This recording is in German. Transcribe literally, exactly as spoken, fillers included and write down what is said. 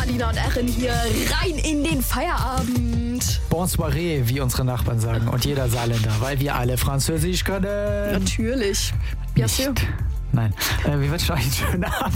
Alina und Erin hier rein in den Feierabend. Bonsoir, wie unsere Nachbarn sagen. Und jeder Saarländer, weil wir alle Französisch können. Natürlich. Bien sûr. Nein. Äh, wir wünschen euch einen schönen Abend.